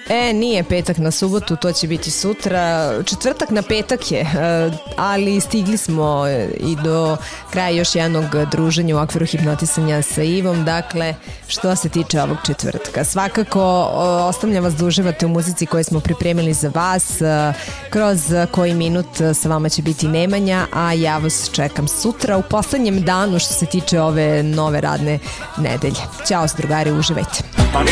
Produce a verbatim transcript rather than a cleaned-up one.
E, nije petak na subotu, to će biti sutra. Četvrtak na petak je, ali stigli smo i do kraja još jednog druženja u okviru hipnotisanja sa Ivom. Dakle, što se tiče ovog četvrtka, svakako ostavljam vas da uživate u muzici koju smo pripremili za vas. Kroz koji minut sa vama će biti Nemanja, a ja vas čekam sutra u poslednjem danu što se tiče ove nove radne nedelje. Ćao drugari, uživajte.